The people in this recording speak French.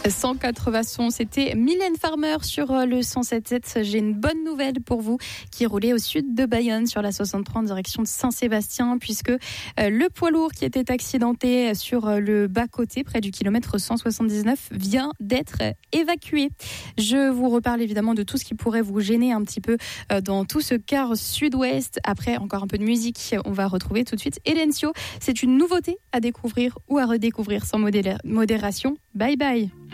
180 sons, c'était Mylène Farmer sur le 107.7. J'ai une bonne nouvelle pour vous qui roulait au sud de Bayonne sur la 63 en direction de Saint-Sébastien, puisque le poids lourd qui était accidenté sur le bas-côté près du kilomètre 179 vient d'être évacué. Je vous reparle évidemment de tout ce qui pourrait vous gêner un petit peu dans tout ce quart sud-ouest. Après, encore un peu de musique, on va retrouver tout de suite Elencio. C'est une nouveauté à découvrir ou à redécouvrir sans modération. Bye bye.